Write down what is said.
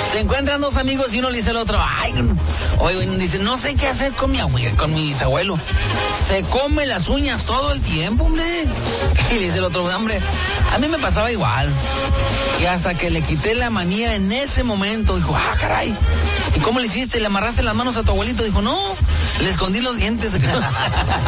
Se encuentran dos amigos y uno le dice al otro, ay, oye, dice, no sé qué hacer con con mi bisabuelo. Se come las uñas todo el tiempo, hombre. Y le dice el otro, hombre, a mí me pasaba igual. Y hasta que le quité la manía en ese momento, dijo, caray, ¿y cómo le hiciste? ¿Le amarraste las manos a tu abuelito? Dijo, no, le escondí los dientes.